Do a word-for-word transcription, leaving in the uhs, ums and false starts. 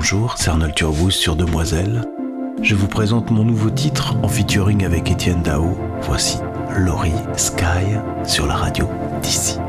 bonjour, c'est Arnold Turbouz sur Demoiselle. Je vous présente mon nouveau titre en featuring avec Étienne Dao. Voici Laurie Sky sur la radio d'ici.